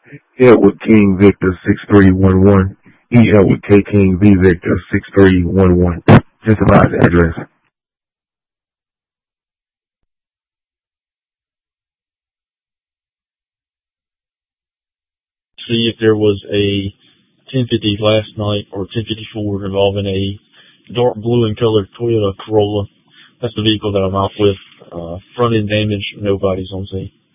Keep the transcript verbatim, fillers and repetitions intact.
Edward King Victor six three one one. E. Edward K. King V Victor six three one one. Just about the address. See if there was a ten fifty last night or ten fifty-four involving a dark blue in color Toyota Corolla. That's the vehicle that I'm off with. Uh, front end damage, nobody's on scene.